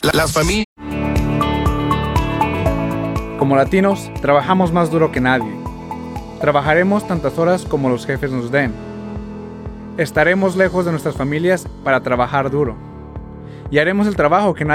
Las familias. Como latinos, trabajamos más duro que nadie. Trabajaremos tantas horas como los jefes nos den. Estaremos lejos de nuestras familias para trabajar duro. Y haremos el trabajo que nadie